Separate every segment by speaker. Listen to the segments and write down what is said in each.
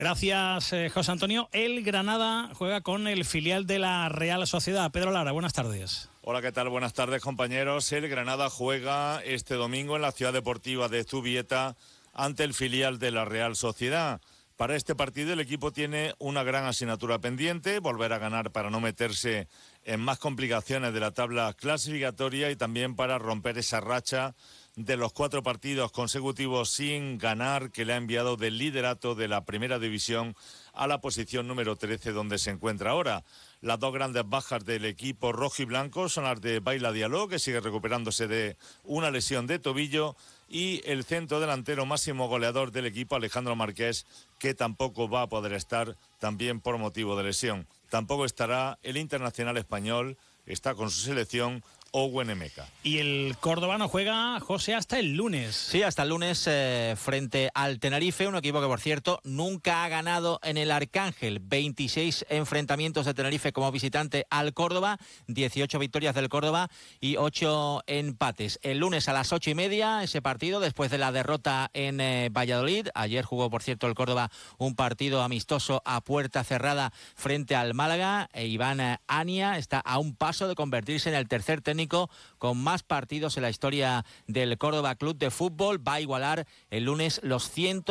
Speaker 1: Gracias, José Antonio. El Granada juega con el filial de la Real Sociedad. Pedro Lara, buenas tardes.
Speaker 2: Hola, ¿qué tal? Buenas tardes, compañeros. El Granada juega este domingo en la Ciudad Deportiva de Zubieta ante el filial de la Real Sociedad. Para este partido el equipo tiene una gran asignatura pendiente, volver a ganar para no meterse en más complicaciones de la tabla clasificatoria y también para romper esa racha de los 4 partidos consecutivos sin ganar que le ha enviado del liderato de la primera división a la posición número 13 donde se encuentra ahora. Las 2 grandes bajas del equipo rojo y blanco son las de Baila Diallo, que sigue recuperándose de una lesión de tobillo, y el centro delantero máximo goleador del equipo, Alejandro Marqués, que tampoco va a poder estar, también por motivo de lesión. Tampoco estará el internacional español, está con su selección, Owen Emeka.
Speaker 1: Y el Córdoba no juega, José, hasta el lunes.
Speaker 3: Sí, hasta el lunes frente al Tenerife, un equipo que, por cierto, nunca ha ganado en el Arcángel. 26 enfrentamientos de Tenerife como visitante al Córdoba, 18 victorias del Córdoba y 8 empates. El lunes a las 8:30, ese partido, después de la derrota en Valladolid. Ayer jugó, por cierto, el Córdoba un partido amistoso a puerta cerrada frente al Málaga. Iván Ania está a un paso de convertirse en el tercer técnico con más partidos en la historia del Córdoba Club de Fútbol. Va a igualar el lunes los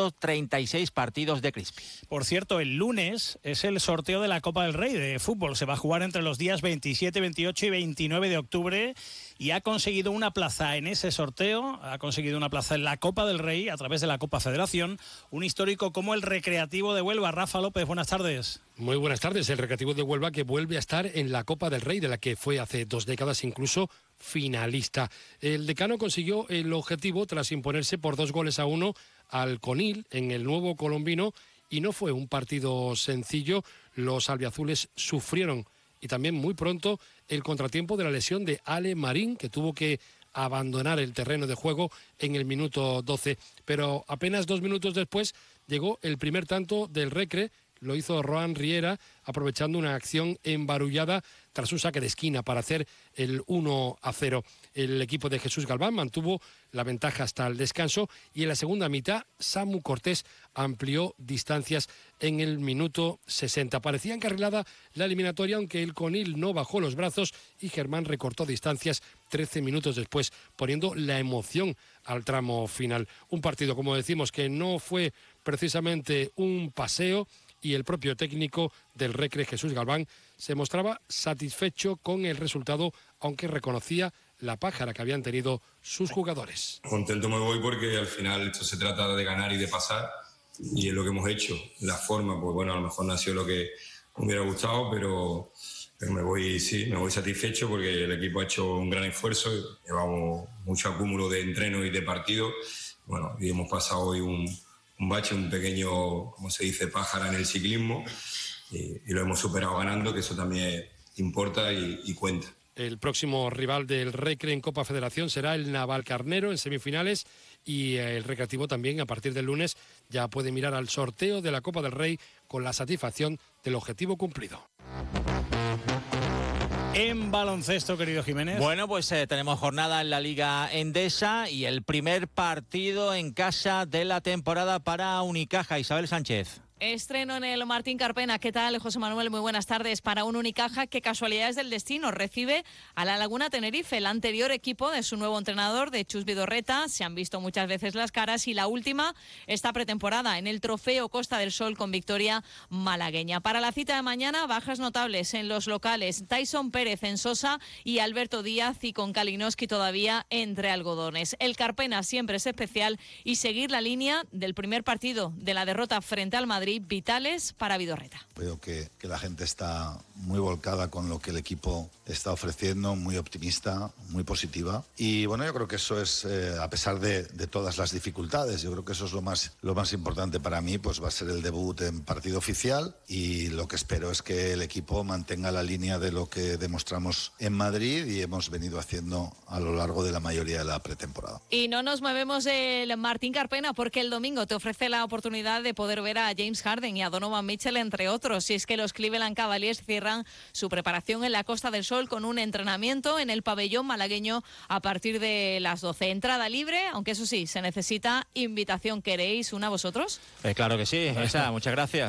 Speaker 3: 136 partidos de Crispi.
Speaker 1: Por cierto, el lunes es el sorteo de la Copa del Rey de fútbol. Se va a jugar entre los días 27, 28 y 29 de octubre y ha conseguido una plaza en ese sorteo, ha conseguido una plaza en la Copa del Rey a través de la Copa Federación, un histórico como el Recreativo de Huelva. Rafa López, buenas tardes.
Speaker 4: Muy buenas tardes. El Recreativo de Huelva, que vuelve a estar en la Copa del Rey, de la que fue hace 2 décadas incluso finalista. El decano consiguió el objetivo tras imponerse por 2-1 al Conil en el nuevo colombino, y no fue un partido sencillo. Los albiazules sufrieron, y también muy pronto, el contratiempo de la lesión de Ale Marín, que tuvo que abandonar el terreno de juego en el minuto 12. Pero apenas 2 minutos después llegó el primer tanto del Recre. Lo hizo Roan Riera, aprovechando una acción embarullada tras un saque de esquina para hacer el 1-0. El equipo de Jesús Galván mantuvo la ventaja hasta el descanso, y en la segunda mitad Samu Cortés amplió distancias en el minuto 60. Parecía encarrilada la eliminatoria, aunque el Conil no bajó los brazos y Germán recortó distancias 13 minutos después, poniendo la emoción al tramo final. Un partido, como decimos, que no fue precisamente un paseo, y el propio técnico del Recre, Jesús Galván, se mostraba satisfecho con el resultado, aunque reconocía la pájara que habían tenido sus jugadores.
Speaker 5: Contento me voy porque al final esto se trata de ganar y de pasar, y es lo que hemos hecho. La forma, pues bueno, a lo mejor no ha sido lo que me hubiera gustado, pero me voy satisfecho porque el equipo ha hecho un gran esfuerzo. Llevamos mucho acúmulo de entrenos y de partidos. Bueno, y hemos pasado hoy un bache, un pequeño, como se dice, pájara en el ciclismo, y lo hemos superado ganando, que eso también importa y cuenta.
Speaker 4: El próximo rival del Recre en Copa Federación será el Navalcarnero en semifinales, y el Recreativo también, a partir del lunes, ya puede mirar al sorteo de la Copa del Rey con la satisfacción del objetivo cumplido.
Speaker 1: En baloncesto, querido Jiménez.
Speaker 3: Bueno, pues tenemos jornada en la Liga Endesa y el primer partido en casa de la temporada para Unicaja. Isabel Sánchez.
Speaker 6: Estreno en el Martín Carpena. ¿Qué tal, José Manuel? Muy buenas tardes. Para un Unicaja que, casualidades del destino, recibe a la Laguna Tenerife, el anterior equipo de su nuevo entrenador, de Chus Vidorreta. Se han visto muchas veces las caras, y la última esta pretemporada en el Trofeo Costa del Sol con victoria malagueña. Para la cita de mañana, bajas notables en los locales. Tyson Pérez en Sosa y Alberto Díaz, y con Kalinowski todavía entre algodones. El Carpena siempre es especial, y seguir la línea del primer partido de la derrota frente al Madrid, vitales para Vidorreta.
Speaker 7: Veo que la gente está muy volcada con lo que el equipo está ofreciendo, muy optimista, muy positiva. Y bueno, yo creo que eso es, a pesar de todas las dificultades, yo creo que eso es lo más importante para mí, pues va a ser el debut en partido oficial, y lo que espero es que el equipo mantenga la línea de lo que demostramos en Madrid y hemos venido haciendo a lo largo de la mayoría de la pretemporada.
Speaker 6: Y no nos movemos del Martín Carpena, porque el domingo te ofrece la oportunidad de poder ver a James James Harden y a Donovan Mitchell, entre otros. Y es que los Cleveland Cavaliers cierran su preparación en la Costa del Sol con un entrenamiento en el pabellón malagueño a partir de las 12. Entrada libre, aunque eso sí, se necesita invitación. ¿Queréis una vosotros?
Speaker 3: Claro que sí, esa, muchas gracias.